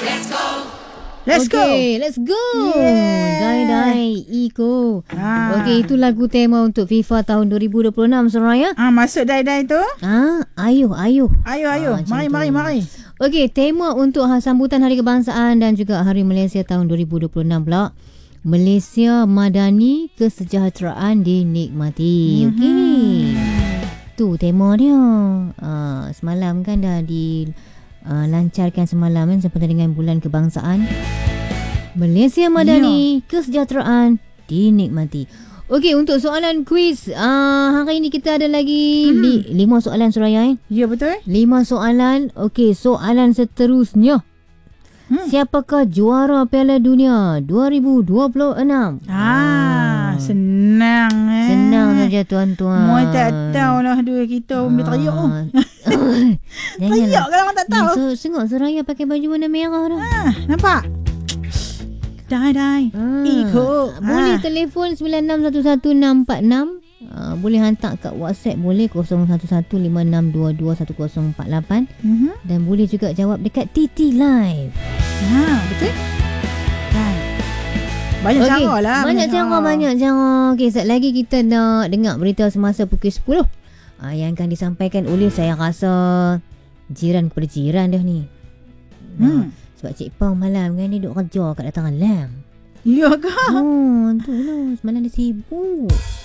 Let's go. Let's go. Yeah. Dai Iko. Okey, itu lagu tema untuk FIFA tahun 2026 Soraya. Masuk dai-dai tu. Ayuh. Ayo. Mari. Okey, tema untuk sambutan Hari Kebangsaan dan juga Hari Malaysia tahun 2026 pula. Malaysia Madani, kesejahteraan dinikmati. Okey. Tu tema dia. Semalam kan dah lancarkan semalam kan sempena dengan bulan kebangsaan. Malaysia Madani, kesejahteraan dinikmati. Okey, untuk soalan kuis hari ini kita ada lagi 5 soalan Suraya. Ya, betul. 5 soalan. Okey, soalan seterusnya. Siapakah juara Piala Dunia 2026? Senang Senang saja tuan-tuan. Moi tak tahulah dua kita ambil teriak. Teriak kalau orang tak tahu. Sengok Suraya pakai baju warna merah dah. Nampak? Dai. Ikut. Boleh telefon 9611-646. Boleh hantar kat WhatsApp, boleh 0115622148. Dan boleh juga jawab dekat TT Live. Betul? Banyak cara lah. Banyak cara. Okey, sekejap lagi kita nak dengar berita semasa pukul 10. Yang akan disampaikan oleh, saya rasa, jiran kepada jiran dah ni. Sebab Cik Pang malam kan dia duduk kerja kat datang alam. Ya ke? Tu lah. Semalam dia sibuk.